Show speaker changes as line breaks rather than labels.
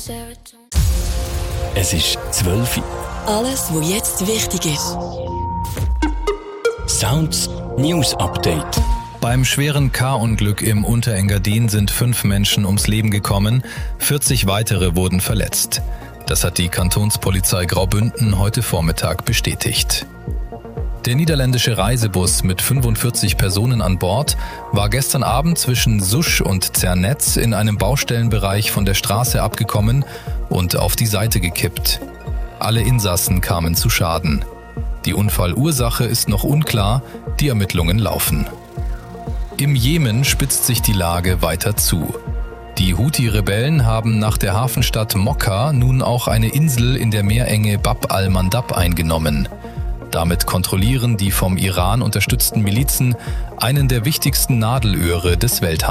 Es ist 12 Uhr.
Alles, was jetzt wichtig ist.
Sounds News Update.
Beim schweren K-Unglück im Unterengadin sind 5 Menschen ums Leben gekommen, 40 weitere wurden verletzt. Das hat die Kantonspolizei Graubünden heute Vormittag bestätigt. Der niederländische Reisebus mit 45 Personen an Bord war gestern Abend zwischen Susch und Zernetz in einem Baustellenbereich von der Straße abgekommen und auf die Seite gekippt. Alle Insassen kamen zu Schaden. Die Unfallursache ist noch unklar, die Ermittlungen laufen. Im Jemen spitzt sich die Lage weiter zu. Die Houthi-Rebellen haben nach der Hafenstadt Mokka nun auch eine Insel in der Meerenge Bab al-Mandab eingenommen. Damit kontrollieren die vom Iran unterstützten Milizen einen der wichtigsten Nadelöhre des Welthandels.